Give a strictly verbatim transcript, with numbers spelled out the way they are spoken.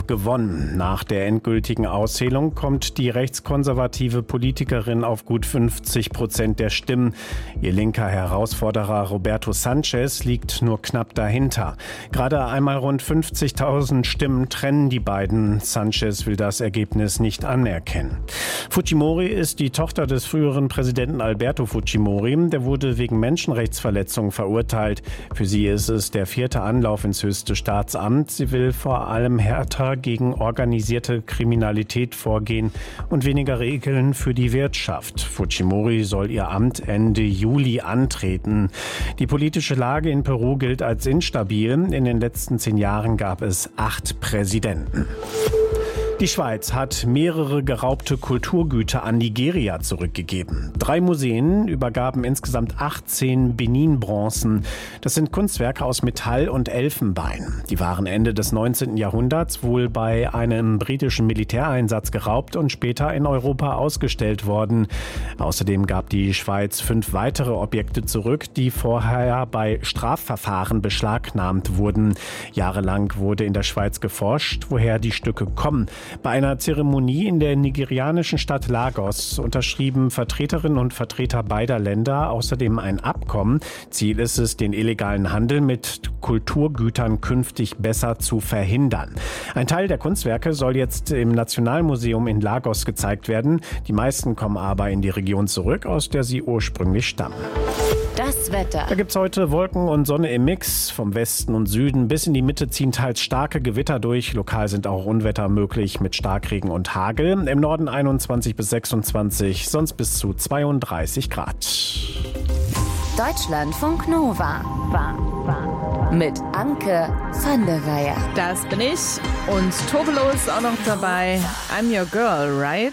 knapp gewonnen. Nach der endgültigen Auszählung kommt die rechtskonservative Politikerin auf gut fünfzig Prozent der Stimmen. Ihr linker Herausforderer Roberto Sanchez liegt nur knapp dahinter. Gerade einmal rund fünfzigtausend Stimmen trennen die beiden. Sanchez will das Ergebnis nicht anerkennen. Fujimori ist die Tochter des früheren Präsidenten Alberto Fujimori. Der wurde wegen Menschenrechtsverletzung verurteilt. Für sie ist es der vierte Anlauf ins höchste Staatsamt. Sie will vor allem härter gegen organisierte Kriminalität vorgehen und weniger Regeln für die Wirtschaft. Fujimori soll ihr Amt Ende Juli antreten. Die politische Lage in Peru gilt als instabil. In den letzten zehn Jahren gab es acht Präsidenten. Die Schweiz hat mehrere geraubte Kulturgüter an Nigeria zurückgegeben. Drei Museen übergaben insgesamt achtzehn Benin-Bronzen. Das sind Kunstwerke aus Metall und Elfenbein. Die waren Ende des neunzehnten Jahrhunderts wohl bei einem britischen Militäreinsatz geraubt und später in Europa ausgestellt worden. Außerdem gab die Schweiz fünf weitere Objekte zurück, die vorher bei Strafverfahren beschlagnahmt wurden. Jahrelang wurde in der Schweiz geforscht, woher die Stücke kommen. Bei einer Zeremonie in der nigerianischen Stadt Lagos unterschrieben Vertreterinnen und Vertreter beider Länder außerdem ein Abkommen. Ziel ist es, den illegalen Handel mit Kulturgütern künftig besser zu verhindern. Ein Teil der Kunstwerke soll jetzt im Nationalmuseum in Lagos gezeigt werden. Die meisten kommen aber in die Region zurück, aus der sie ursprünglich stammen. Das Wetter. Da gibt's heute Wolken und Sonne im Mix. Vom Westen und Süden bis in die Mitte ziehen teils starke Gewitter durch. Lokal sind auch Unwetter möglich mit Starkregen und Hagel. Im Norden einundzwanzig bis sechsundzwanzig, sonst bis zu zweiunddreißig Grad. Deutschlandfunk Nova. Mit Anke van der Weyer. Das bin ich. Und Tobelo ist auch noch dabei. I'm your girl, right?